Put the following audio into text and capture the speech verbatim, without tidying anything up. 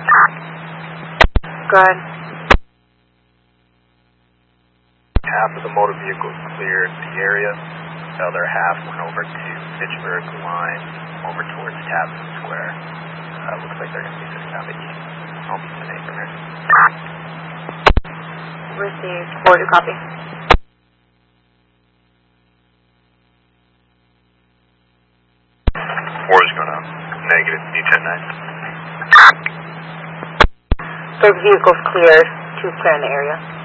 Go ahead. Half of the motor vehicles cleared the area. The other half went over to Fitchburg Line, over towards Tappan Square. Uh, looks like they're going to be sitting down to eat. I'll be the neighborhood. Received. Forward to copy. Four is going to negative D ten nine. Those vehicles cleared. Two clear in the area.